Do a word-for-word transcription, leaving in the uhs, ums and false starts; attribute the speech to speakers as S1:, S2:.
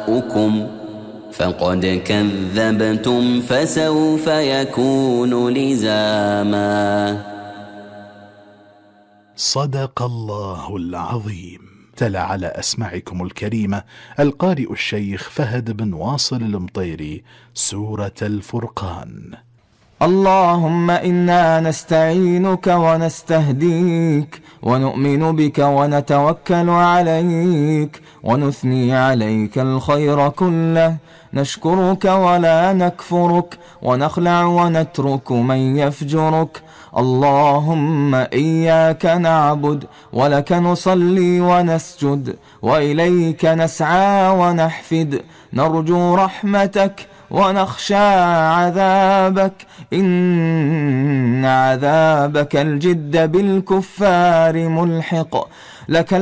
S1: آباؤكم فقد كذبتم فسوف يكون لزاما.
S2: صدق الله العظيم. تلا على أسماعكم الكريمة القارئ الشيخ فهد بن واصل المطيري سورة الفرقان.
S3: اللهم إنا نستعينك ونستهديك ونؤمن بك ونتوكل عليك ونثني عليك الخير كله، نشكرك ولا نكفرك ونخلع ونترك من يفجرك. اللهم إياك نعبد ولك نصلي ونسجد وإليك نسعى ونحفد، نرجو رحمتك ونخشى عذابك، إن عذابك الجد بالكفار ملحق. لك